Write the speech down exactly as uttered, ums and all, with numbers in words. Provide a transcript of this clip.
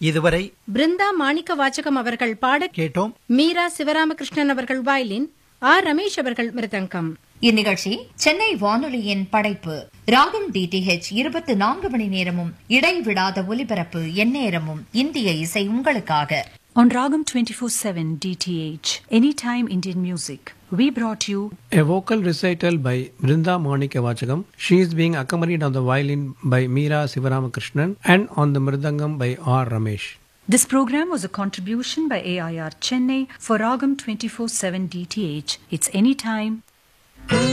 இதுவரை பிருந்தா மாணிக்க வாச்சகம் அவர்கள் பாட கேட்டோம். மீரா சிவராமகிருஷ்ணன் அவர்கள் வயலின், ஆர் ரமேஷ் அவர்கள் மிருதங்கம். இந்நிகழ்ச்சி சென்னை வானொலியின் படைப்பு. ராகம் டிடிஹெச் இருபத்தி நான்கு மணி நேரமும் இடைவிடாத ஒலிபரப்பு, எந்நேரமும் இந்திய இசை உங்களுக்காக. On Ragam twenty-four seven D T H, Anytime Indian Music, we brought you a vocal recital by Brinda Manika Vachagam. She is being accompanied on the violin by Meera Sivaramakrishnan and on the mridangam by R. Ramesh. This program was a contribution by A I R Chennai for Ragam twenty-four seven D T H. It's Anytime